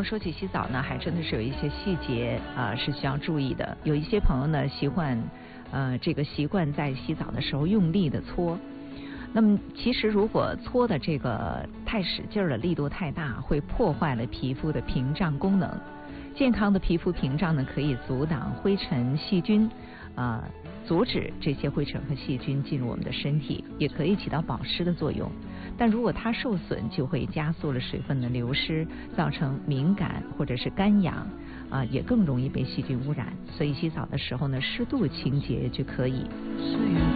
们说起洗澡呢，还真的是有一些细节是需要注意的。有一些朋友呢习惯在洗澡的时候用力的搓。那么其实如果搓的这个太使劲了，力度太大，会破坏了皮肤的屏障功能。健康的皮肤屏障呢，可以阻挡灰尘、细菌，阻止这些灰尘和细菌进入我们的身体，也可以起到保湿的作用。但如果它受损，就会加速了水分的流失，造成敏感或者是干痒，也更容易被细菌污染。所以洗澡的时候呢，适度清洁就可以。